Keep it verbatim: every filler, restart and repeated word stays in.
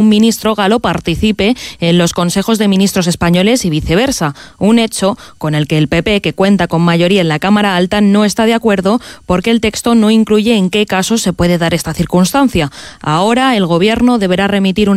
ministro galo participe en los consejos de ministros españoles y viceversa, un hecho con el que el P P, que cuenta con mayoría en la Cámara Alta, no está de acuerdo porque el texto no incluye en qué casos se puede dar esta circunstancia. Ahora el Gobierno deberá remitir una